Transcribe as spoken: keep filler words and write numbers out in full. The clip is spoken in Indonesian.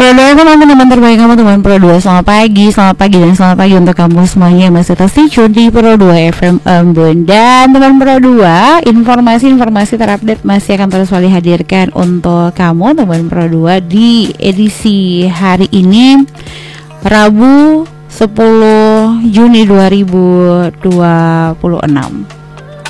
Pro dua teman-teman terbaik kamu, teman Pro dua. Selamat pagi, selamat pagi dan selamat pagi untuk kamu semuanya yang masih tetap stay tune di Pro dua F M Ambon. Dan teman Pro dua, informasi-informasi terupdate masih akan terus kali hadirkan untuk kamu teman Pro dua di edisi hari ini, Rabu sepuluh Juni dua ribu dua puluh enam.